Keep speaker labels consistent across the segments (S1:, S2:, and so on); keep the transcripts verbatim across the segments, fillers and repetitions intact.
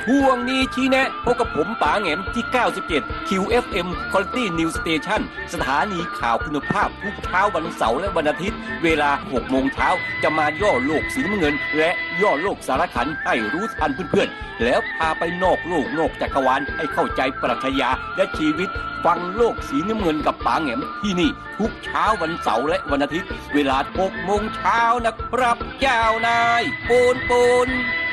S1: ช่วงนี้ชี้แนะพบกับผมป๋าแหง่มที่เก้าสิบเจ็ด คิว เอฟ เอ็ม Quality News Station สถานีข่าวคุณภาพทุกเช้าวันเสาร์และวันอาทิตย์เวลา หกโมง เช้าจะมาย่อโลกสีน้ำเงินและย่อโลกสารขันให้รู้ทันเพื่อนๆแล้วพาไปนอกโลกนอกจักรวาลให้เข้าใจปรัชญาและชีวิตฟังโลกสีน้ำเงินกับป๋าแหง่มที่นี่ทุกเช้าวันเสาร์และวันอาทิตย์เวลา หกโมง เช้านะครับเจ้านายปูนปูน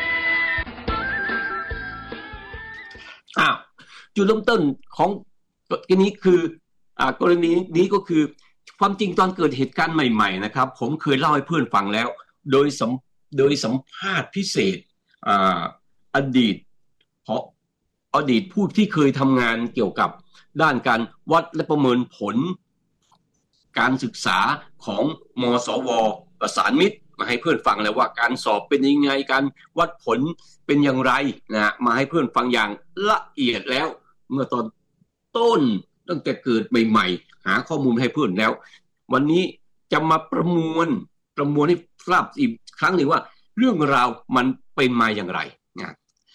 S1: อ้าวจุดเริ่มต้นของกรณีคืออ่ากรณีนี้ก็คือความจริงตอนเกิดเหตุการณ์ใหม่ๆนะครับผมเคยเล่าให้เพื่อนฟังแล้วโดยสัมโดยสัมภาษณ์พิเศษอ่าอดีตเพราะอดีตผู้ที่เคยทำงานเกี่ยวกับด้านการวัดและประเมินผลการศึกษาของมสว.ประสานมิตรมาให้เพื่อนฟังแล้วว่าการสอบเป็นยังไงการวัดผลเป็นอย่างไรนะมาให้เพื่อนฟังอย่างละเอียดแล้วเมื่อตอนต้นตั้งแต่เกิดใหม่ๆหาข้อมูลให้เพื่อนแล้ววันนี้จะมาประมวลประมวลให้ทราบอีกครั้งหนึ่งว่าเรื่องราวมันเป็นมาอย่างไรนะ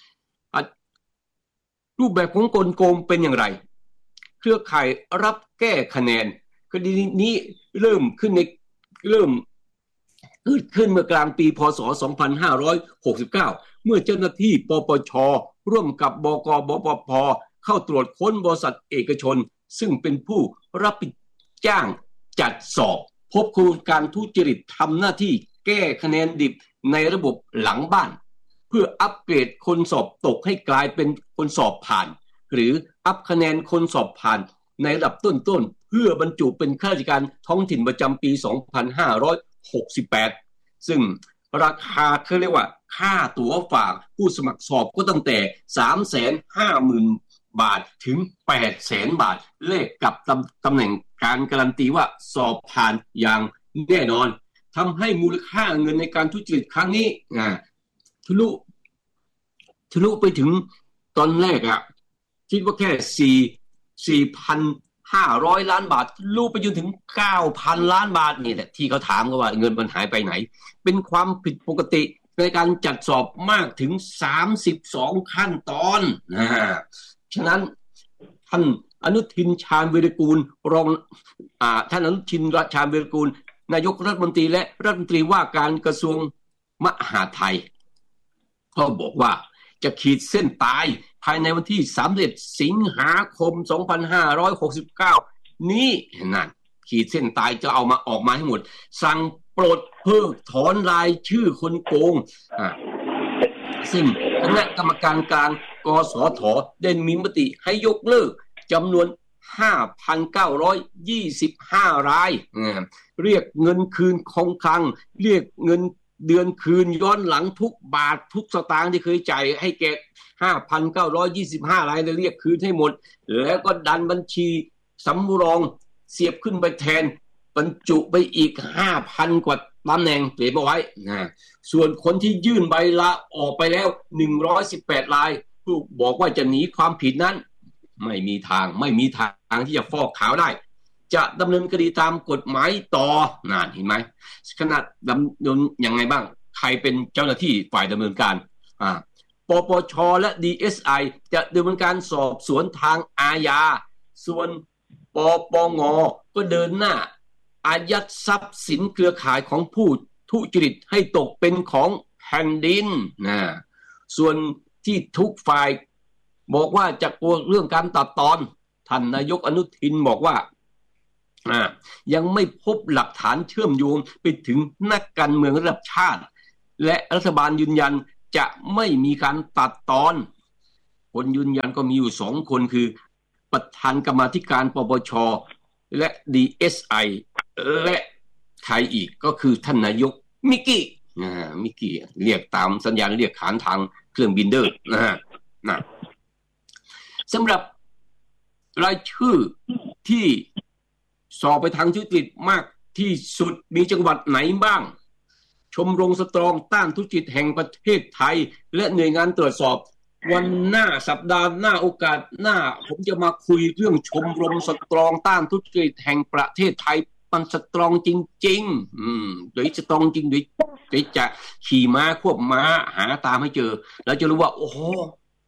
S1: รูปแบบของกลโกงเป็นอย่างไรเครือข่ายรับแก้คะแนนคดีนี้เริ่มขึ้นในเริ่มเกิดขึ้นเมื่อกลางปีพ.ศ. สองพันห้าร้อยหกสิบเก้าเมื่อเจ้าหน้าที่ปปช.ร่วมกับบก.บปภ.เข้าตรวจค้นบริษัทเอกชนซึ่งเป็นผู้รับจ้างจัดสอบพบขบวนการทุจริตทำหน้าที่แก้คะแนนดิบในระบบหลังบ้านเพื่ออัปเกรดคนสอบตกให้กลายเป็นคนสอบผ่านหรืออัพคะแนนคนสอบผ่านในระดับต้นๆเพื่อบรรจุเป็นข้าราชการท้องถิ่นประจำปีสองพันห้าร้อยหกสิบแปดซึ่งราคาเขาเรียกว่าค่าตั๋วฝากผู้สมัครสอบก็ตั้งแต่ สามแสนห้าหมื่น บาทถึง แปดแสน บาทเลขกับตำตำแหน่งการการันตีว่าสอบผ่านอย่างแน่นอนทำให้มูลค่าเงินในการทุจริตครั้งนี้อ่าทะลุทะลุไปถึงตอนแรกอ่ะคิดว่าแค่สี่ สี่พันห้าร้อย ล้านบาทลูกไปจนถึง เก้าพัน ล้านบาทนี่แหละที่เขาถามกันว่าเงินมันหายไปไหนเป็นความผิดปกติในการจัดสอบมากถึงสามสิบสองขั้นตอนนะฉะนั้นท่านอนุทินชาญวีรกูลรองอ่าท่านอนุทินชาญวีรกูลนายกรัฐมนตรีและรัฐมนตรีว่าการกระทรวงมหาดไทยก็บอกว่าจะขีดเส้นตายภายในวันที่สามสิบเอ็ดสิงหาคมสองพันห้าร้อยหกสิบเก้านี้นั่นขีดเส้นตายจะเอามาออกมาให้หมดสั่งปลดเพิกถอนรายชื่อคนโกงอ่าซึ่งคณะกรรมการกลางกสทได้มีมติให้ยกเลิกจำนวน ห้าพันเก้าร้อยยี่สิบห้า รายเรียกเงินคืนคงคลังเรียกเงินเดือนคืนย้อนหลังทุกบาททุกสตางค์ที่เคยจ่ายให้แก่ ห้าพันเก้าร้อยยี่สิบห้า รายเรียกคืนให้หมดแล้วก็ดันบัญชีสำรองเสียบขึ้นไปแทนบรรจุไปอีก ห้าพัน กว่าตำแหน่งเก็บเอาไว้นะส่วนคนที่ยื่นใบลาออกไปแล้วหนึ่งร้อยสิบแปดรายผู้บอกว่าจะหนีความผิดนั้นไม่มีทางไม่มีทางที่จะฟอกขาวได้จะดำเนินคดีตามกฎหมายต่อนั่นเห็นไหมขนาดดำเนินยังไงบ้างใครเป็นเจ้าหน้าที่ฝ่ายดำเนินการอ่าปปชและ ดี เอส ไอ จะดำเนินการสอบสวนทางอาญาส่วนปปงก็เดินหน้าอายัดทรัพย์สินเครือข่ายของผู้ทุจริตให้ตกเป็นของแผ่นดินนะส่วนที่ทุกฝ่ายบอกว่าจะกลัวเรื่องการตัดตอนท่านนายกอนุทินบอกว่าอ่ายังไม่พบหลักฐานเชื่อมโยงไปถึงนักการเมืองระดับชาติและรัฐบาลยืนยันจะไม่มีการตัดตอนคนยืนยันก็มีอยู่สองคนคือประธานกรรมาธิการปปชและ ดี เอส ไอ และใครอีกก็คือท่านนายกมิกกี้อ่ามิกกี้เรียกตามสัญญาณเรียกขานทางเครื่องบินเดอร์นะฮะนะสำหรับรายชื่อที่สอบไปทางทุจริตมากที่สุดมีจังหวัดไหนบ้างชมรมสตรองต้านทุจริตแห่งประเทศไทยและหน่วยงานตรวจสอบวันหน้าสัปดาห์หน้าโอกาสหน้าผมจะมาคุยเรื่องชมรมสตรองต้านทุจริตแห่งประเทศไทยมันสตรองจริงๆอืมโดยสตรองจริงโดยโดยจะขี่ม้าควบม้าหาตามให้เจอแล้วจะรู้ว่าโอ้โห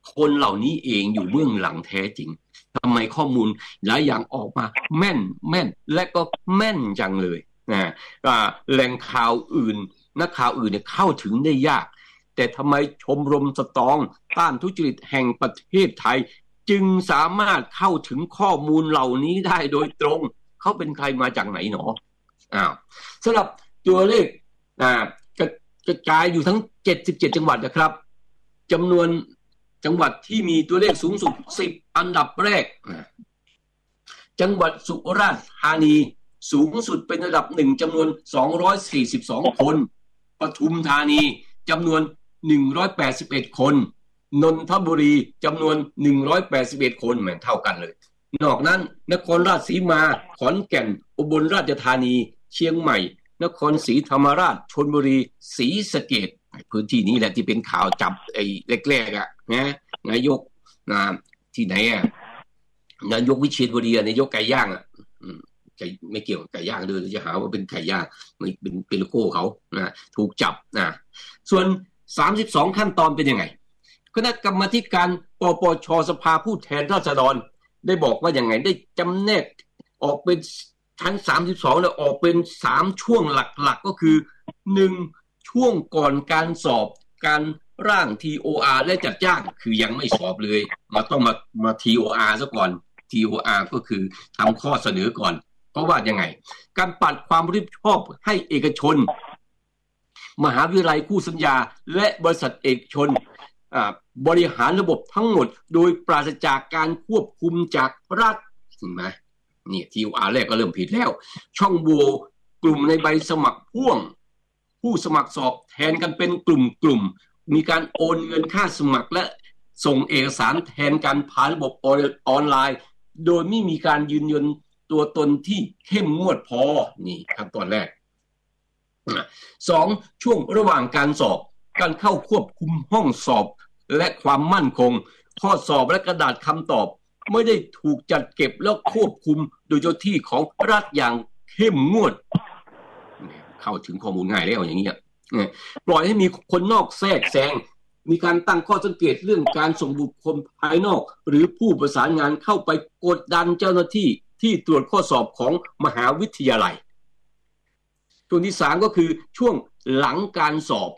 S1: คนเหล่านี้เองอยู่เบื้องหลังแท้จริงทำไมข้อมูลหลายอย่างออกมาแม่นแม่นและก็แม่นจังเลยนะแหล่งข่าวอื่นนักข่าวอื่นเนี่ยเข้าถึงได้ยากแต่ทำไมชมรมสตองต้านทุจริตแห่งประเทศไทยจึงสามารถเข้าถึงข้อมูลเหล่านี้ได้โดยตรงเขาเป็นใครมาจากไหนหนออ้าวสำหรับตัวเลขอ่ากระจายอยู่ทั้งเจ็ดสิบเจ็ดจังหวัดนะครับจำนวนจังหวัดที่มีตัวเลขสูงสุดสิบอันดับแรกจังหวัดสุราษฎร์ธานีสูงสุดเป็นอันดับหนึ่งจำนวนสองร้อยสี่สิบสองคนปทุมธานีจำนวนหนึ่งร้อยแปดสิบเอ็ดคนนนทบุรีจำนวนหนึ่งร้อยแปดสิบเอ็ดคนเหมือนเท่ากันเลยนอกนั้นนครราชสีมาขอนแก่นอุบลราชธานีเชียงใหม่นครศรีธรรมราชชลบุรีศรีสะเกษพื้นที่นี้แหละที่เป็นข่าวจับไอ้แรกๆอ่ะนะนายกนะที่ไหนอ่ะนายกวิเชียรบุรีนายกไก่ย่างอ่ะไก่ไม่เกี่ยวกับไก่ย่างเลยจะหาว่าเป็นไก่ย่างไม่เป็นเป็นโลโก้เขานะถูกจับนะส่วนสามสิบสองขั้นตอนเป็นยังไงคณะกรรมาธิการปปชสภาผู้แทนราษฎรได้บอกว่ายังไงได้จำแนกออกเป็นทั้งสามสิบสองแล้วออกเป็นสามช่วงหลักๆก็คือหนึ่งช่วงก่อนการสอบการร่าง ที โอ อาร์ และจัดจ้างคือยังไม่สอบเลยมาต้องมามา ที โอ อาร์ ซะก่อน ที โอ อาร์ ก็คือทำข้อเสนอก่อนเพราะว่ายังไงการปัดความรับผิดชอบให้เอกชนมหาวิทยาลัยคู่สัญญาและบริษัทเอกชนบริหารระบบทั้งหมดโดยปราศจากการควบคุมจากรัฐเห็นไหมนี่ ที โอ อาร์ แรกก็เริ่มผิดแล้วช่องโหว่กลุ่มในใบสมัครพ่วงผู้สมัครสอบแทนกันเป็นกลุ่มๆมีการโอนเงินค่าสมัครและส่งเอกสารแทนกันผ่านระบบออนไลน์โดยไม่มีการยืนยันตัวตนที่เข้มงวดพอนี่ขั้นตอนแรกสองช่วงระหว่างการสอบการเข้าควบคุมห้องสอบและความมั่นคงข้อสอบและกระดาษคำตอบไม่ได้ถูกจัดเก็บแล้วควบคุมโดยเจ้าที่ของรัฐอย่างเข้มงวดเข้าถึงข้อมูลง่ายแล้วอย่างนี้ปล่อยให้มีคนนอกแทรกแซงมีการตั้งข้อสังเกตเรื่องการส่งบุคคลภายนอกหรือผู้ประสานงานเข้าไปกดดันเจ้าหน้าที่ที่ตรวจข้อสอบของมหาวิทยาลัยตัวที่สามก็คือช่วงหลังการสอบ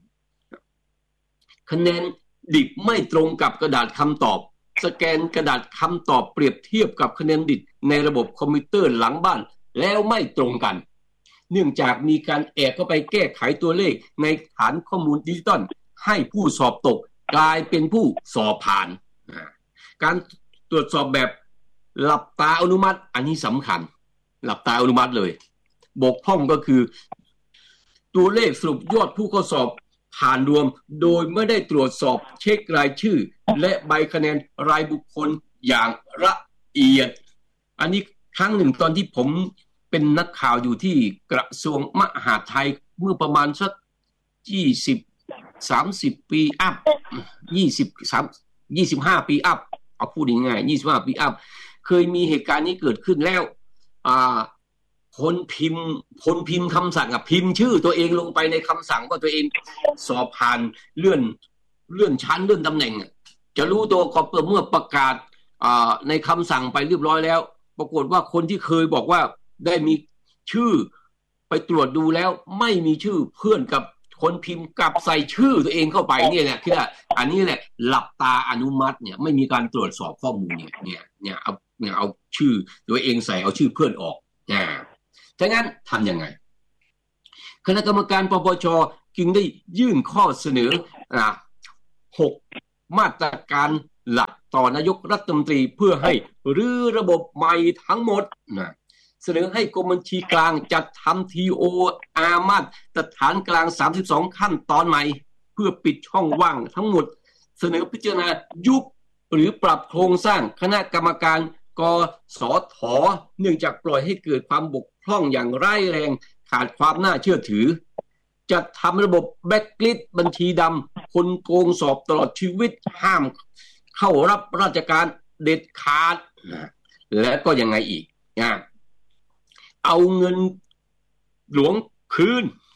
S1: คะแนนดิบไม่ตรงกับกระดาษคำตอบสแกนกระดาษคำตอบเปรียบเทียบกับคะแนนดิบในระบบคอมพิวเตอร์หลังบ้านแล้วไม่ตรงกันเนื่องจากมีการแอบเข้าไปแก้ไขตัวเลขในฐานข้อมูลดิจิตอลให้ผู้สอบตกกลายเป็นผู้สอบผ่านการตรวจสอบแบบหลับตาอนุมัติอันนี้สำคัญหลับตาอนุมัติเลยบกพร่องก็คือตัวเลขสรุปยอดผู้เข้าสอบผ่านรวมโดยไม่ได้ตรวจสอบเช็ครายชื่อและใบคะแนนรายบุคคลอย่างละเอียดอันนี้ครั้งหนึ่งตอนที่ผมเป็นนักข่าวอยู่ที่กระทรวงมหาดไทยเมื่อประมาณสักยี่สิบ สามสิบปีอัพยี่สิบ ยี่สิบห้าปีอัพเอาพูดง่ายๆยี่สิบห้าปีอัพเคยมีเหตุการณ์นี้เกิดขึ้นแล้วอ่าคนพิมพ์คนพิมพ์คำสั่งอ่ะพิมพ์ชื่อตัวเองลงไปในคำสั่งว่าตัวเองสอบผ่านเลื่อนเลื่อนชั้นเลื่อนตำแหน่งจะรู้ตัวก็เมื่อประกาศอ่าในคำสั่งไปเรียบร้อยแล้วปรากฏว่าคนที่เคยบอกว่าได้มีชื่อไปตรวจดูแล้วไม่มีชื่อเพื่อนกับคนพิมพ์กลับใส่ชื่อตัวเองเข้าไปเนี่ยแหละคืออันนี้แหละหลับตาอนุมัติเนี่ยไม่มีการตรวจสอบข้อมูลเนี่ยเนี่ยเนี่ยเอาเนี่ยเอาชื่อตัวเองใส่เอาชื่อเพื่อนออกอ่าฉะนั้นทำยังไงคณะกรรมการปปชจึงได้ยื่นข้อเสนออ่าหกมาตรการหลักต่อนายกรัฐมนตรีเพื่อให้รื้อระบบใหม่ทั้งหมดนะเสนอให้กรมบัญชีกลางจัดทำ ที โอ อาร์ มาตรฐานกลางสามสิบสองขั้นตอนใหม่เพื่อปิดช่องว่างทั้งหมดเสนอพิจารณายุบหรือปรับโครงสร้างคณะกรรมการกสทเนื่องจากปล่อยให้เกิดความบกพร่องอย่างร้ายแรงขาดความน่าเชื่อถือจัดทำระบบแบล็คลิสต์บัญชีดำคนโกงสอบตลอดชีวิตห้ามเข้ารับราชการเด็ดขาดและก็ยังไงอีกนะเอาเงินหลวงคืน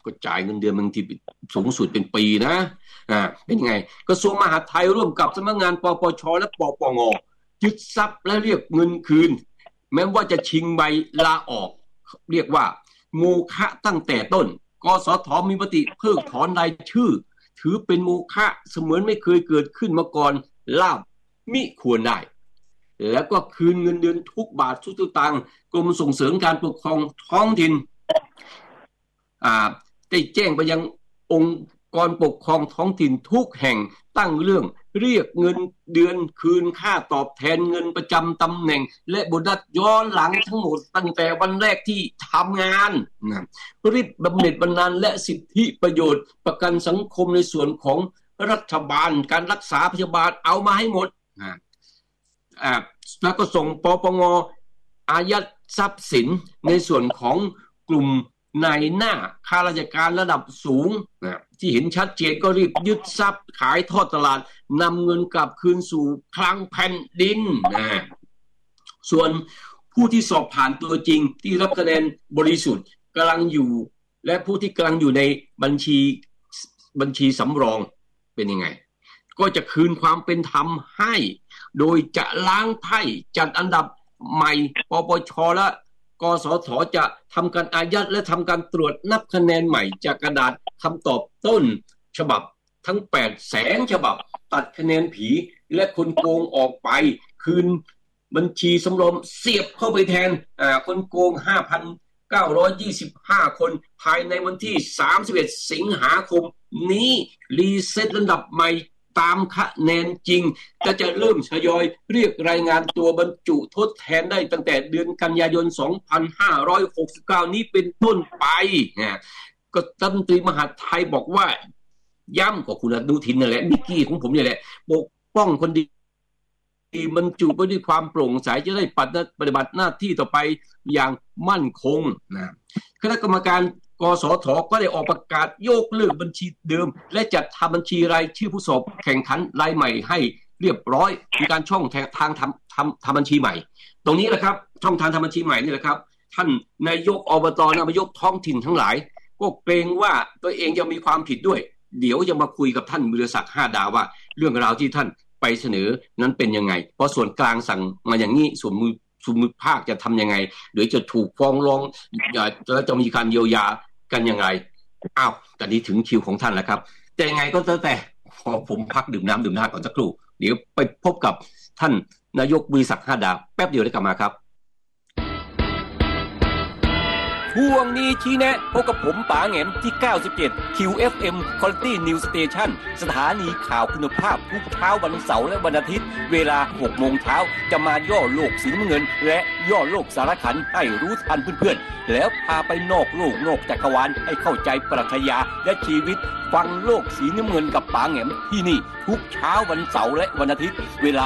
S1: ก็จ่ายเงินเดือนบางทีสูงสุดเป็นปีนะอ่าเป็นไงกระทรวงมหาดไทยร่วมกับสำนักงานปปชและปปงยึดทรัพย์และเรียกเงินคืนแม้ว่าจะชิงใบลาออกเรียกว่าโมฆะตั้งแต่ต้นกสทมีมติเพิกถอนรายชื่อถือเป็นโมฆะเสมือนไม่เคยเกิดขึ้นมาก่อนลาบมิควรได้แล้วก็คืนเงินเดือนทุกบาททุกสตางค์กรมส่งเสริมการปกครองท้องถิ่นอ่าได้แจ้งไปยังองค์กรปกครองท้องถิ่นทุกแห่งตั้งเรื่องเรียกเงินเดือนคืนค่าตอบแทนเงินประจำตำแหน่งและโบนัสย้อนหลังทั้งหมดตั้งแต่วันแรกที่ทำงานนะรีบบำเหน็จบำนาญและสิทธิประโยชน์ประกันสังคมในส่วนของรัฐบาลการรักษาพยาบาลเอามาให้หมดนะอ่าแล้วก็ส่งปปงอายัดทรัพย์สินในส่วนของกลุ่มนายหน้าข้าราชการระดับสูงนะที่เห็นชัดเจนก็รีบยึดทรัพย์ขายทอดตลาดนำเงินกลับคืนสู่คลังแผ่นดินนะส่วนผู้ที่สอบผ่านตัวจริงที่รับคะแนนบริสุทธิ์กำลังอยู่และผู้ที่กำลังอยู่ในบัญชีบัญชีสำรองเป็นยังไงก็จะคืนความเป็นธรรมให้โดยจะล้างไพ่จัดอันดับใหม่ปปชและกสทจะทำการอายัดและทำการตรวจนับคะแนนใหม่จากกระดาษคำตอบต้นฉบับทั้งแปดแสนฉบับตัดคะแนนผีและคนโกงออกไปคืนบัญชีสำรองเสียบเข้าไปแทนอ่าคนโกง ห้าพันเก้าร้อยยี่สิบห้า คนภายในวันที่สามสิบเอ็ดสิงหาคมนี้รีเซ็ตระดับใหม่ตามคะแนนจริงก็จะเริ่มทยอยเรียกรายงานตัวบรรจุทดแทนได้ตั้งแต่เดือนกันยายนสองพันห้าร้อยหกสิบเก้านี้เป็นต้นไปนะก็รัฐมนตรีมหาดไทยบอกว่าย้ำกับคุณอนุทินนั่นแหละมิกกี้ของผมนี่แหละปกป้องคนดีบรรจุไปด้วยความโปร่งใสจะได้ปฏิบัติหน้าที่ต่อไปอย่างมั่นคงนะคณะกรรมการกสทก็ได้ออกประกาศยกเลิกบัญชีเดิมและจัดทำบัญชีรายชื่อผู้สอบแข่งขันรายใหม่ให้เรียบร้อยมีการช่องทางทำทำทำบัญชีใหม่ตรงนี้แหละครับช่องทางทำบัญชีใหม่นี่แหละครับท่านนายกอบตนายกท้องถิ่นทั้งหลายก็เกรงว่าตัวเองจะมีความผิดด้วยเดี๋ยวจะมาคุยกับท่านวิรศักดิ์ห้าดาวว่าเรื่องราวที่ท่านไปเสนอนั้นเป็นยังไงเพราะส่วนกลางสั่งมาอย่างนี้ส่วนมือส่วนมือภาคจะทำยังไงหรือจะถูกฟ้องร้องแล้วจะมีการเยียวยากันยังไงอ้าวตอนนี้ถึงคิวของท่านแล้วครับแต่ยังไงก็แล้วแต่พอผมพักดื่มน้ำดื่มน้ำก่อนสักครู่เดี๋ยวไปพบกับท่านนายกวิรศักดิ์ห้าดาวแป๊บเดียวได้กลับมาครับช่วงนี้ชี้แนะพบกับผมป๋าแหงมที่เก้าสิบเจ็ด คิว เอฟ เอ็ม Quality News Station สถานีข่าวคุณภาพทุกเช้าวันเสาร์และวันอาทิตย์เวลา หกโมงเช้าจะมาย่อโลกสีน้ำเงินและย่อโลกสารคันให้รู้ทันเพื่อนๆแล้วพาไปนอกโลกนอกจักรวาลให้เข้าใจปรัชญาและชีวิตฟังโลกสีน้ำเงินกับป๋าแหงมที่นี่ทุกเช้าวันเสาร์และวันอาทิตย์เวลา